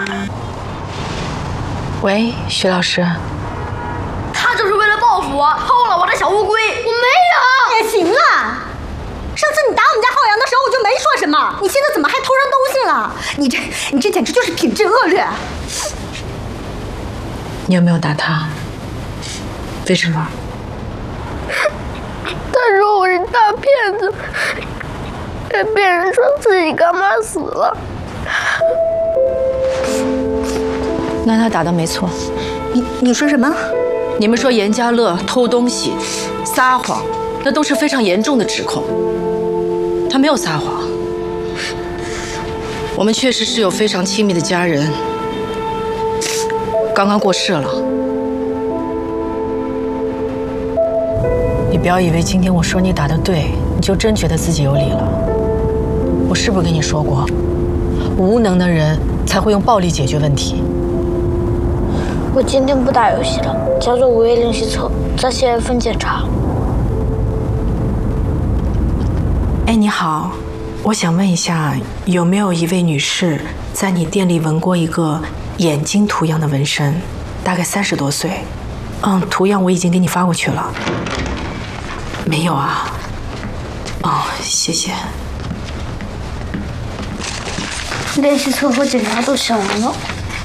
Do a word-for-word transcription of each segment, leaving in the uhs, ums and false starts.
喂，徐老师。 他就是为了报复我，偷了我的小乌龟。我没有。 也行了，上次你打我们家浩洋的时候，我就没说什么，你现在怎么还偷上东西了？你这，你这简直就是品质恶劣。 你有没有打他？为什么？ 他说我是大骗子，给别人说自己干妈死了。 那他打的没错。 你你说什么？ 你们说严家乐偷东西、撒谎，那都是非常严重的指控。他没有撒谎。我们确实是有非常亲密的家人，刚刚过世了。你不要以为今天我说你打得对，你就真觉得自己有理了。我是不是跟你说过，无能的人才会用暴力解决问题？ 我今天不打游戏了，交做午夜练习册，再写一份检查。 哎，你好，我想问一下，有没有一位女士在你店里纹过一个眼睛图样的纹身？大概三十多岁。嗯，图样我已经给你发过去了。没有啊？哦，谢谢。 练习册和检查都写完了。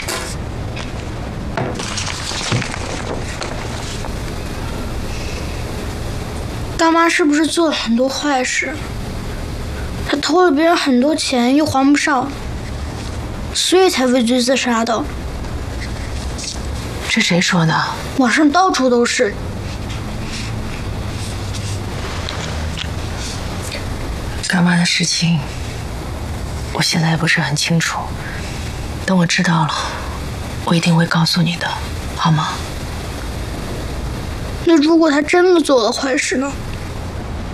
大妈是不是做了很多坏事？她偷了别人很多钱又还不上，所以才畏罪自杀的。 这谁说的？ 网上到处都是。 干妈的事情，我现在也不是很清楚。等我知道了，我一定会告诉你的，好吗？ 那如果她真的做了坏事呢？